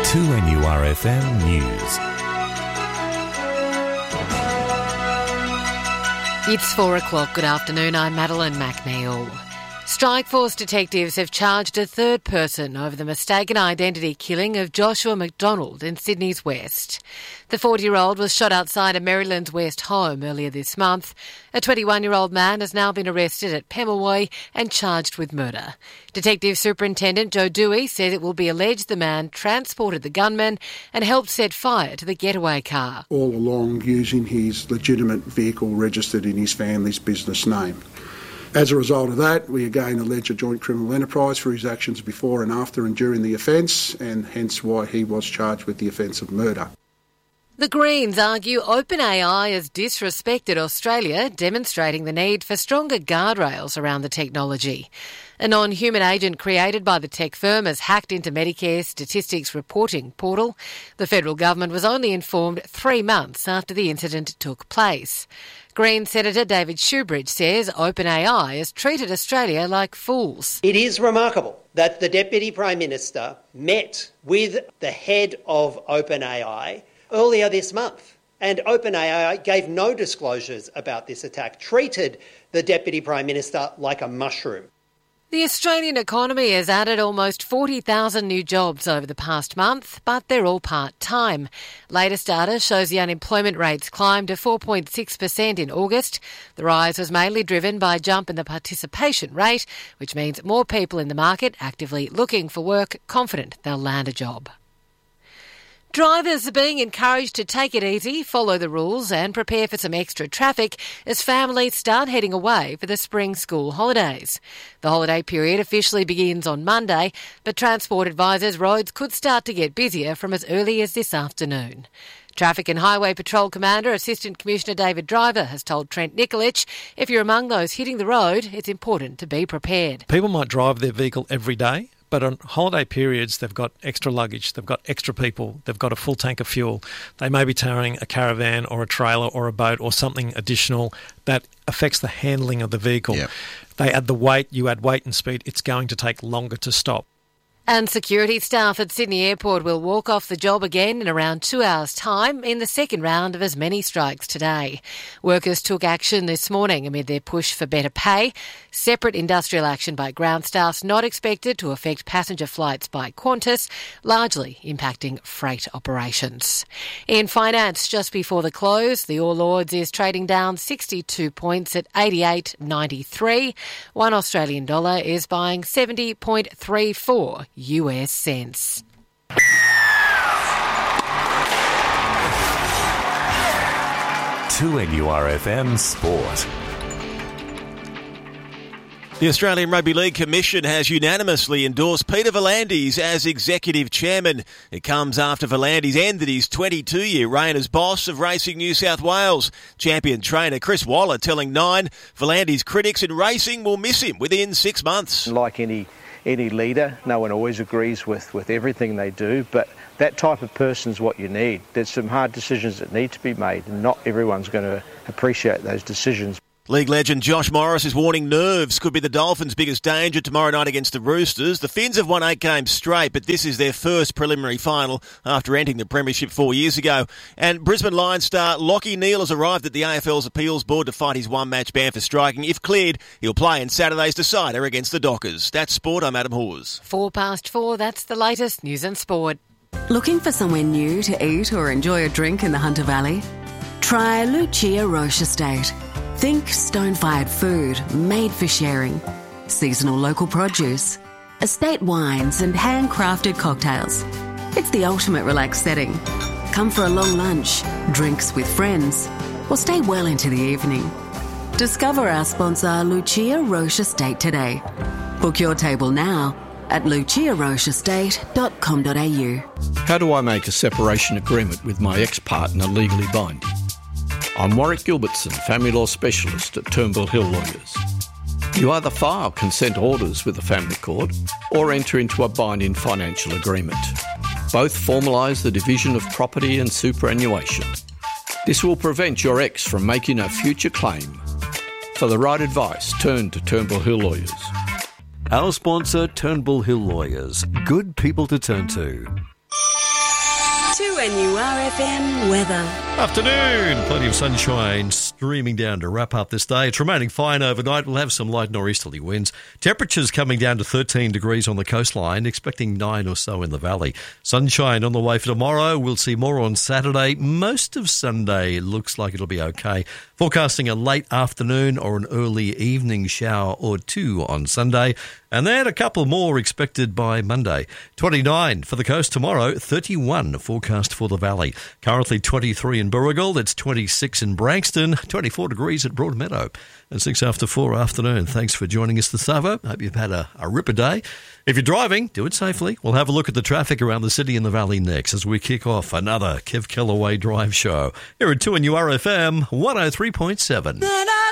2NURFM News. It's 4 o'clock. Good afternoon. I'm Madeline McNeil. Strikeforce detectives have charged a third person over the mistaken identity killing of Joshua McDonald in Sydney's West. The 40-year-old was shot outside a Maryland's West home earlier this month. A 21-year-old man has now been arrested at Pemulwuy and charged with murder. Detective Superintendent Joe Dewey says it will be alleged the man transported the gunman and helped set fire to the getaway car. All along using his legitimate vehicle registered in his family's business name. As a result of that, we again allege a joint criminal enterprise for his actions before and after and during the offence, and hence why he was charged with the offence of murder. The Greens argue OpenAI has disrespected Australia, demonstrating the need for stronger guardrails around the technology. A non-human agent created by the tech firm has hacked into Medicare's statistics reporting portal. The federal government was only informed 3 months after the incident took place. Green Senator David Shoebridge says OpenAI has treated Australia like fools. It is remarkable that the Deputy Prime Minister met with the head of OpenAI earlier this month, and OpenAI gave no disclosures about this attack, treated the Deputy Prime Minister like a mushroom. The Australian economy has added almost 40,000 new jobs over the past month, but they're all part-time. Latest data shows the unemployment rates climbed to 4.6% in August. The rise was mainly driven by a jump in the participation rate, which means more people in the market actively looking for work, confident they'll land a job. Drivers are being encouraged to take it easy, follow the rules and prepare for some extra traffic as families start heading away for the spring school holidays. The holiday period officially begins on Monday, but Transport advises roads could start to get busier from as early as this afternoon. Traffic and Highway Patrol Commander Assistant Commissioner David Driver has told Trent Nikolic, if you're among those hitting the road, it's important to be prepared. People might drive their vehicle every day, but on holiday periods, they've got extra luggage, they've got extra people, they've got a full tank of fuel. They may be towing a caravan or a trailer or a boat or something additional that affects the handling of the vehicle. Yep. They add the weight, you add weight and speed, it's going to take longer to stop. And security staff at Sydney Airport will walk off the job again in around 2 hours' time in the second round of as many strikes today. Workers took action this morning amid their push for better pay. Separate industrial action by ground staff's not expected to affect passenger flights by Qantas, largely impacting freight operations. In finance, just before the close, the All Ords is trading down 62 points at 88.93. One Australian dollar is buying 70.34 US cents. To NURFM Sport. The Australian Rugby League Commission has unanimously endorsed Peter V'landys as Executive Chairman. It comes after V'landys ended his 22-year reign as boss of Racing New South Wales. Champion trainer Chris Waller telling Nine V'landys critics in racing will miss him within 6 months. Like any leader, no one always agrees with everything they do, but that type of person is what you need. There's some hard decisions that need to be made, and not everyone's going to appreciate those decisions. League legend Josh Morris is warning nerves could be the Dolphins' biggest danger tomorrow night against the Roosters. The Finns have won 8 games straight, but this is their first preliminary final after entering the Premiership 4 years ago. And Brisbane Lions star Lachie Neale has arrived at the AFL's appeals board to fight his one-match ban for striking. If cleared, he'll play in Saturday's decider against the Dockers. That's sport. I'm Adam Hawes. 4:04, that's the latest news and sport. Looking for somewhere new to eat or enjoy a drink in the Hunter Valley? Try Lucia Roche Estate. Think stone-fired food, made for sharing, seasonal local produce, estate wines and handcrafted cocktails. It's the ultimate relaxed setting. Come for a long lunch, drinks with friends, or stay well into the evening. Discover our sponsor Lucia Roche Estate today. Book your table now at luciarocheestate.com.au. How do I make a separation agreement with my ex-partner legally binding? I'm Warwick Gilbertson, family law specialist at Turnbull Hill Lawyers. You either file consent orders with the family court or enter into a binding financial agreement. Both formalise the division of property and superannuation. This will prevent your ex from making a future claim. For the right advice, turn to Turnbull Hill Lawyers. Our sponsor, Turnbull Hill Lawyers. Good people to turn to. 2NURFM weather. Afternoon. Plenty of sunshine streaming down to wrap up this day. It's remaining fine overnight. We'll have some light nor'easterly winds. Temperatures coming down to 13 degrees on the coastline, expecting 9 or so in the valley. Sunshine on the way for tomorrow. We'll see more on Saturday. Most of Sunday looks like it'll be okay. Forecasting a late afternoon or an early evening shower or two on Sunday. And then a couple more expected by Monday. 29 for the coast tomorrow, 31 forecast for the valley. Currently 23 in Burrigal, it's 26 in Branxton, 24 degrees at Broadmeadow. And 6 after 4 afternoon. Thanks for joining us this hour. Hope you've had a ripper day. If you're driving, do it safely. We'll have a look at the traffic around the city and the valley next as we kick off another Kev Kellaway Drive Show here at 2NURFM 103.7.